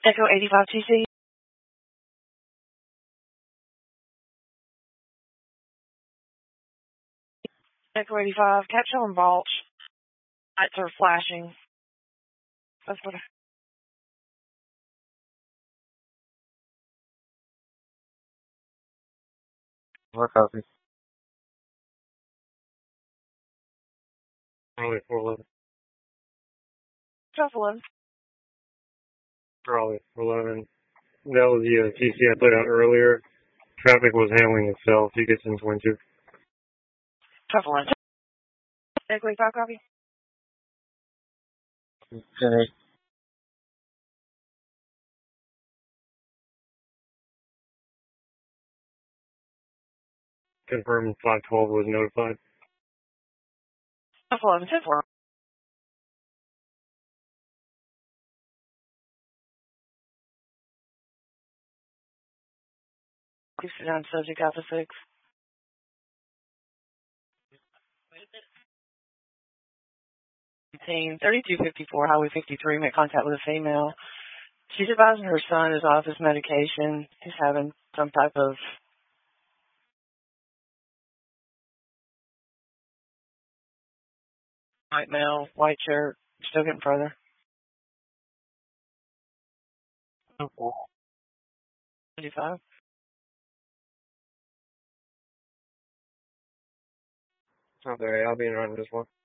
Echo 85 TC. Echo 85, Capsule and Balch. Lights are flashing. That's what. More copy. Charlie 411. South 11. Charlie 411. That was the TC I put out earlier. Traffic was handling itself. You get some 22. South 11. Echo 85 copy. 10-8. Confirmed 512 was notified. South 11, 10 4. Please sit down, subject Alpha 6. Team 3254, Highway 53, made contact with a female. She's advising her son is off his medication. He's having some type of white male, white shirt. Still getting further. 25. Not there. I'll be in on this one.